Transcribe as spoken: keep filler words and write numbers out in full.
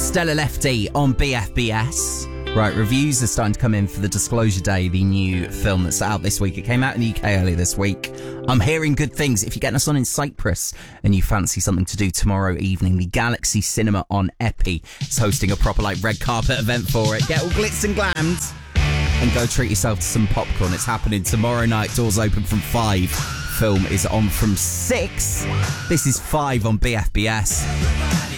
Stella Lefty on B F B S. Right, reviews are starting to come in for The Disclosure Day, the new film that's out this week. It came out in the U K earlier this week. I'm hearing good things. If you're getting us on in Cyprus and you fancy something to do tomorrow evening, the Galaxy Cinema on Epi is hosting a proper like red carpet event for it. Get all glitz and glams and go treat yourself to some popcorn. It's happening tomorrow night. Doors open from five. Film is on from six. This is five on B F B S.